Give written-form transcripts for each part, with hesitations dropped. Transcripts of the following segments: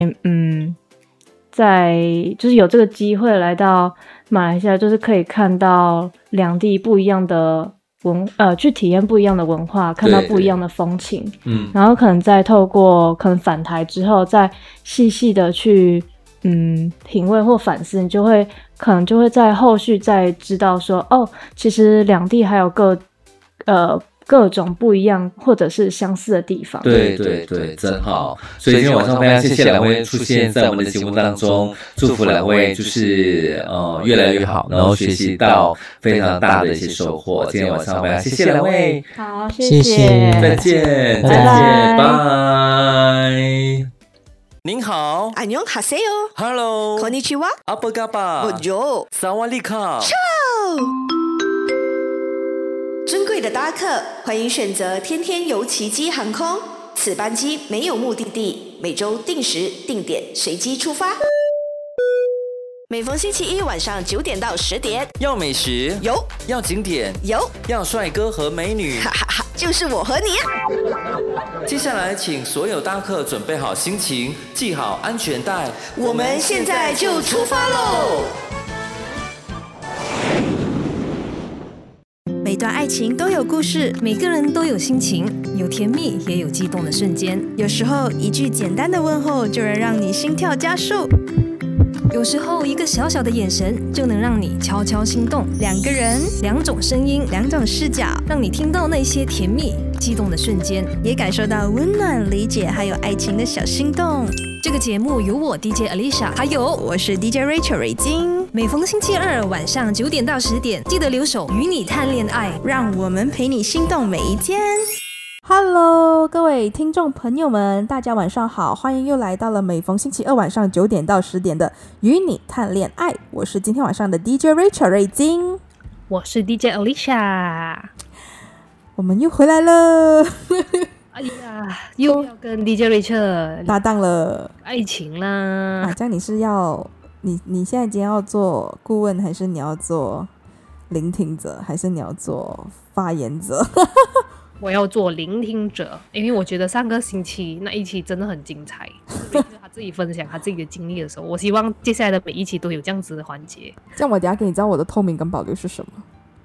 在就是有这个机会来到马来西亚，就是可以看到两地不一样的去体验不一样的文化，看到不一样的风情，然后可能再透过可能返台之后，再细细的去品味或反思，你可能就会在后续再知道说，其实两地还有各种不一样或者是相似的地方。 对对对，真好。所以今天晚上非常谢谢两位出现在我们的节目当中，祝福两位就是越来越好，然后学习到非常大的一些收获。今天晚上非常谢谢两位， 好，谢谢， 再见， 拜拜， 拜。您好， 안녕하세요. Hello， konnichiwa. apa kabar？ Bonjour. 사와디카。 尊贵的搭客，欢迎选择天天游奇迹航空。此班机没有目的地，每周定时定点随机出发。每逢星期一晚上9点到10点， 要美食有， 要景点有， 要帅哥和美女， 哈哈哈，就是我和你。 接下来请所有搭客准备好心情，系好安全带， 我们现在就出发喽！每段爱情都有故事， 每个人都有心情，有甜蜜也有激动的瞬间。 有时候一句简单的问候就能让你心跳加速， 有时候一个小小的眼神就能让你悄悄心动。 两个人， 两种声音， 两种视角， 让你听到那些甜蜜激动的瞬间， 也感受到温暖、理解还有爱情的小心动。 这个节目由我 DJ Alicia， 还有我是 DJ Rachel 瑞金。 每逢星期二晚上9点到10点，记得留守与你谈恋爱， 让我们陪你心动每一天。 Hello， 各位听众朋友们，大家晚上好，欢迎又来到了每逢星期二晚上9点到10点的与你谈恋爱。我是今天晚上的 DJ Rachel 瑞金， 我是 DJ Alicia， 我们又回来了。 哎呀，又要跟 DJ Rachel 搭档了， 爱情啦！ 这样你是要你现在今天要做顾问，还是你要做聆听者，还是你要做发言者？ 我要做聆听者，因为我觉得上个星期那一期真的很精彩，他自己分享他自己的经历的时候，我希望接下来的每一期都有这样子的环节。 这样我等一下给你知道我的透明跟保留是什么。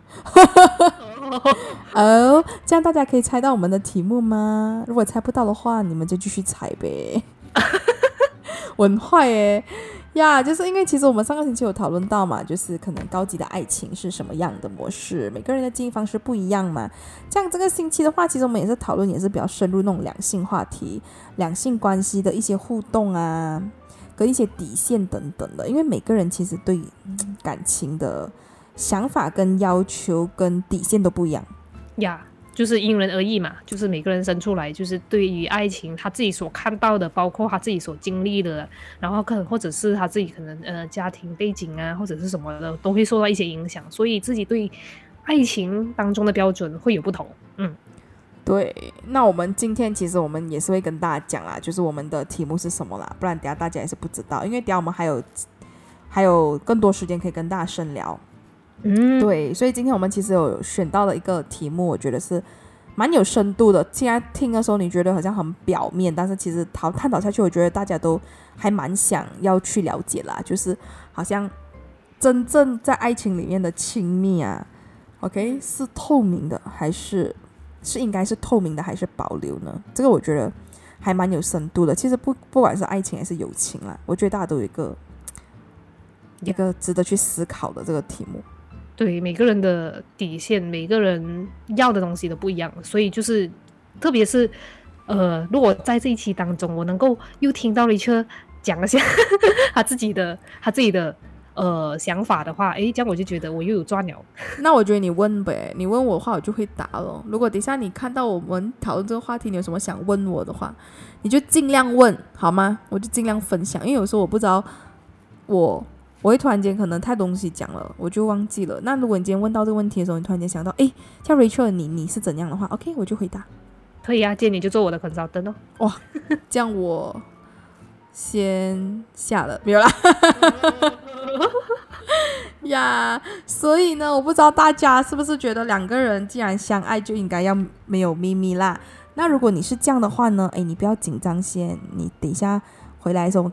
这样大家可以猜到我们的题目吗？如果猜不到的话，你们就继续猜呗。我很坏耶呀，就是因为其实我们上个星期有讨论到嘛，就是可能高级的爱情是什么样的模式，每个人的经营方式不一样嘛。这样这个星期的话，其实我们也是讨论，也是比较深入那种两性话题、两性关系的一些互动啊，跟一些底线等等的。因为每个人其实对感情的想法跟要求跟底线都不一样呀，就是因人而异嘛，就是每个人生出来就是对于爱情他自己所看到的，包括他自己所经历的，然后或者是他自己可能家庭背景啊或者是什么的，都会受到一些影响，所以自己对爱情当中的标准会有不同。 对，那我们今天其实我们也是会跟大家讲啦，就是我们的题目是什么啦，不然等下大家也是不知道，因为等下我们还有更多时间可以跟大家深聊。对，所以今天我们其实有选到了一个题目，我觉得是蛮有深度的。现在听的时候你觉得好像很表面，但是其实探讨下去，我觉得大家都还蛮想要去了解啦，就是好像真正在爱情里面的亲密啊 OK 是透明的还是应该是透明的还是保留呢？这个我觉得还蛮有深度的。其实不管是爱情还是友情啦，我觉得大家都有一个值得去思考的这个题目。 对，每个人的底线，每个人要的东西都不一样，所以就是特别是如果在这一期当中我能够又听到Rachel讲一下他自己的想法的话，这样我就觉得我又有赚了。 那我觉得你问呗，你问我的话我就会答了。如果等一下你看到我们讨论这个话题，你有什么想问我的话，你就尽量问好吗？我就尽量分享，因为有时候我不知道我会突然间可能太东西讲了，我就忘记了。那如果你今天问到这个问题的时候，你突然间想到，像 Rachel 你是怎样的话 ，OK， 我就回答。 可以啊，今天你就做我的 consultant 哦。 哇，这样我先下了，没有啦。呀，所以呢，我不知道大家是不是觉得两个人既然相爱就应该要没有秘密啦。那如果你是这样的话呢，你不要紧张先，你等一下回来的时候